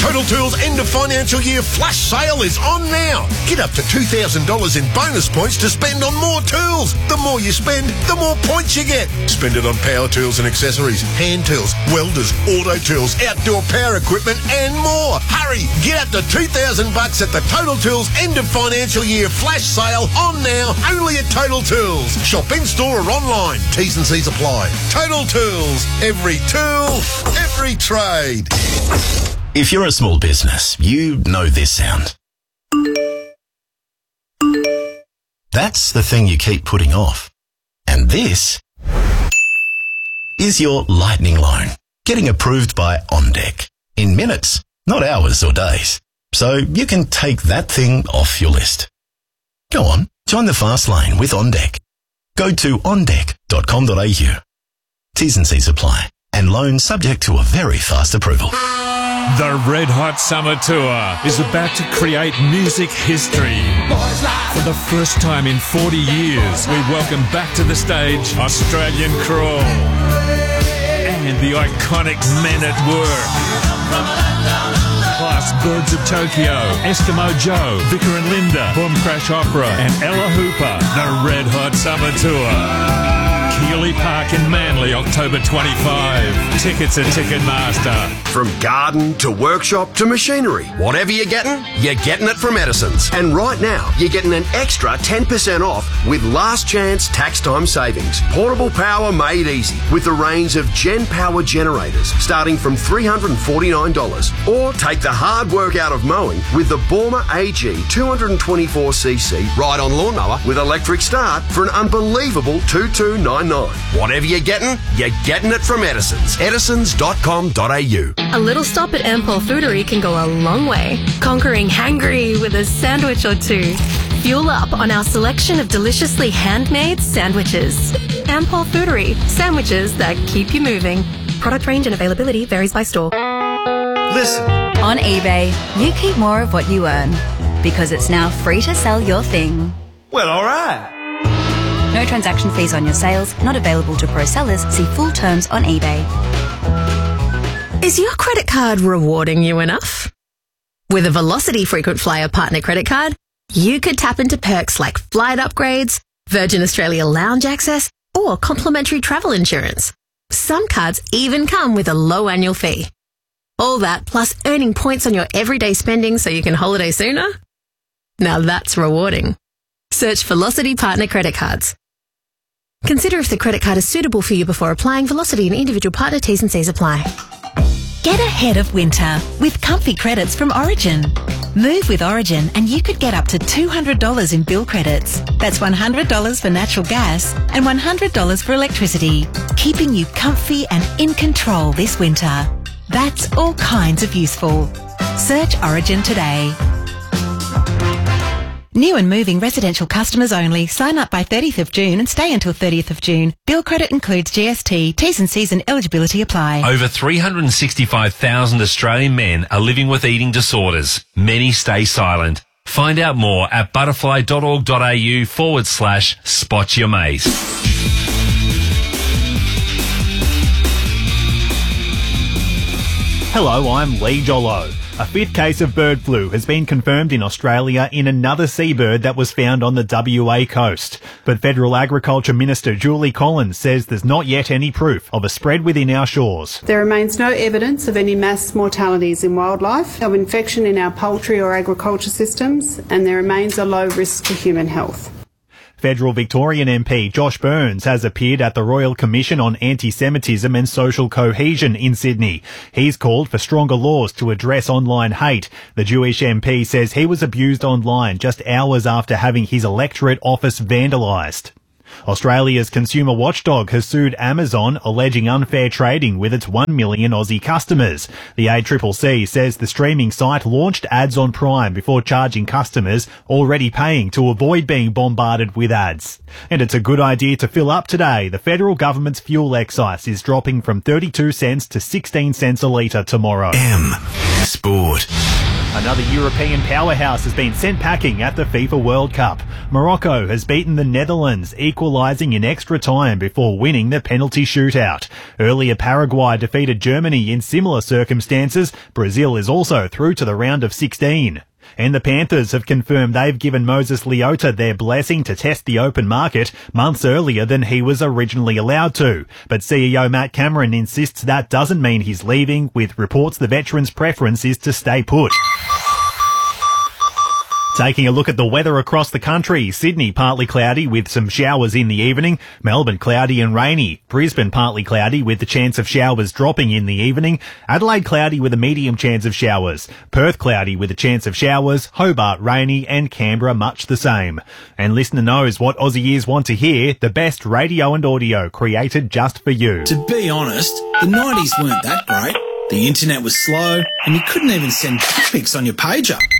Total Tools end of financial year flash sale is on now. Get up to $2,000 in bonus points to spend on more tools. The more you spend, the more points you get. Spend it on power tools and accessories, hand tools, welders, auto tools, outdoor power equipment and more. Hurry, get up to $2,000 at the Total Tools end of financial year flash sale on now, only at Total Tools. Shop in store or online. T's and C's apply. Total Tools. Every tool, every trade. If you're a small business, you know this sound. That's the thing you keep putting off. And this is your lightning loan, getting approved by OnDeck in minutes, not hours or days. So you can take that thing off your list. Go on, join the fast lane with OnDeck. Go to ondeck.com.au. T's and C's apply, and loan subject to a very fast approval. The Red Hot Summer Tour is about to create music history. For the first time in 40 years, we welcome back to the stage Australian Crawl and the iconic Men at Work. Plus Birds of Tokyo, Eskimo Joe, Vicar and Linda, Boom Crash Opera and Ella Hooper. The Red Hot Summer Tour. Keeley Park in Manly, October 25. Tickets at Ticketmaster. From garden to workshop to machinery, whatever you're getting it from Edison's. And right now, you're getting an extra 10% off with last chance tax time savings. Portable power made easy with a range of Gen Power generators starting from $349. Or take the hard work out of mowing with the Borma AG 224cc ride-on lawnmower with electric start for an unbelievable $2,299. Whatever you're getting it from Edison's. Edisons.com.au. A little stop at Ampol Foodery can go a long way, conquering hangry with a sandwich or two. Fuel up on our selection of deliciously handmade sandwiches. Ampol Foodery, sandwiches that keep you moving. Product range and availability varies by store. Listen. On eBay, you keep more of what you earn because it's now free to sell your thing. Well, all right. No transaction fees on your sales, not available to pro sellers. See full terms on eBay. Is your credit card rewarding you enough? With a Velocity Frequent Flyer Partner Credit Card, you could tap into perks like flight upgrades, Virgin Australia lounge access, or complimentary travel insurance. Some cards even come with a low annual fee. All that plus earning points on your everyday spending so you can holiday sooner? Now that's rewarding. Search Velocity Partner Credit Cards. Consider if the credit card is suitable for you before applying. Velocity and individual partner T's and C's apply. Get ahead of winter with comfy credits from Origin. Move with Origin and you could get up to $200 in bill credits. That's $100 for natural gas and $100 for electricity, keeping you comfy and in control this winter. That's all kinds of useful. Search Origin today. New and moving residential customers only. Sign up by 30th of June and stay until 30th of June. Bill credit includes GST. T's and C's and eligibility apply. Over 365,000 Australian men are living with eating disorders. Many stay silent. Find out more at butterfly.org.au/spot your mate. Hello, I'm Lee Jollo. A fifth case of bird flu has been confirmed in Australia in another seabird that was found on the WA coast. But Federal Agriculture Minister Julie Collins says there's not yet any proof of a spread within our shores. There remains no evidence of any mass mortalities in wildlife, of infection in our poultry or agriculture systems, and there remains a low risk to human health. Federal Victorian MP Josh Burns has appeared at the Royal Commission on Anti-Semitism and Social Cohesion in Sydney. He's called for stronger laws to address online hate. The Jewish MP says he was abused online just hours after having his electorate office vandalised. Australia's consumer watchdog has sued Amazon, alleging unfair trading with its 1 million Aussie customers. The ACCC says the streaming site launched ads on Prime before charging customers already paying to avoid being bombarded with ads. And it's a good idea to fill up today. The federal government's fuel excise is dropping from 32 cents to 16 cents a litre tomorrow. M Sport. Another European powerhouse has been sent packing at the FIFA World Cup. Morocco has beaten the Netherlands, equalising in extra time before winning the penalty shootout. Earlier, Paraguay defeated Germany in similar circumstances. Brazil is also through to the round of 16. And the Panthers have confirmed they've given Moses Leota their blessing to test the open market months earlier than he was originally allowed to. But CEO Matt Cameron insists that doesn't mean he's leaving, with reports the veteran's preference is to stay put. Taking a look at the weather across the country, Sydney partly cloudy with some showers in the evening, Melbourne cloudy and rainy, Brisbane partly cloudy with the chance of showers dropping in the evening, Adelaide cloudy with a medium chance of showers, Perth cloudy with a chance of showers, Hobart rainy and Canberra much the same. And listener knows what Aussie ears want to hear, the best radio and audio created just for you. To be honest, the 90s weren't that great. The internet was slow and you couldn't even send pics on your pager.